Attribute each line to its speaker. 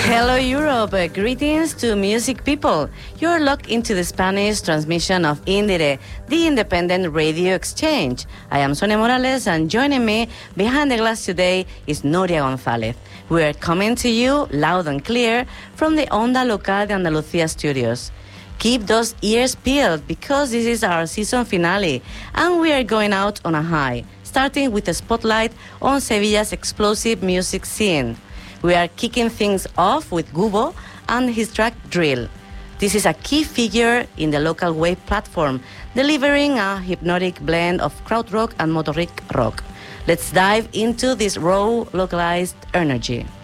Speaker 1: Hello Europe, greetings to music people. You're locked into the Spanish transmission of Indire, the independent radio exchange. I am Sonia Morales, and joining me behind the glass today is Nuria González. We are coming to you loud and clear from the Onda Local de Andalucía studios. Keep those ears peeled because this is our season finale and we are going out on a high, starting with a spotlight on Sevilla's explosive music scene. We are kicking things off with Gubo and his track Drill. This is a key figure in the local wave platform, delivering a hypnotic blend of krautrock and motoric rock. Let's dive into this raw, localized energy.